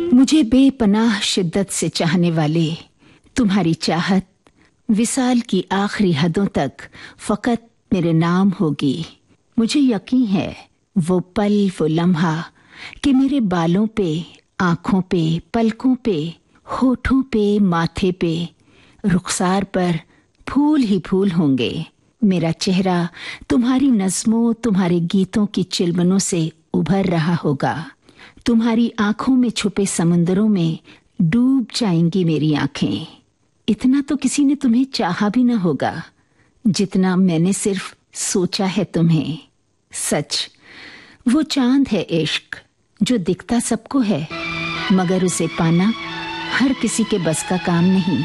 मुझे बेपनाह शिद्दत से चाहने वाले, तुम्हारी चाहत विसाल की आखिरी हदों तक फकत मेरे नाम होगी। मुझे यकीन है वो पल, वो लम्हा कि मेरे बालों पे, आंखों पे, पलकों पे, होठों पे, माथे पे, रुखसार पर फूल ही फूल होंगे। मेरा चेहरा तुम्हारी नज़्मों, तुम्हारे गीतों की चिलमनों से उभर रहा होगा। तुम्हारी आंखों में छुपे समुंदरों में डूब जाएंगी मेरी आंखें। इतना तो किसी ने तुम्हें चाहा भी ना होगा जितना मैंने सिर्फ सोचा है तुम्हें। सच, वो चांद है इश्क जो दिखता सबको है, मगर उसे पाना हर किसी के बस का काम नहीं।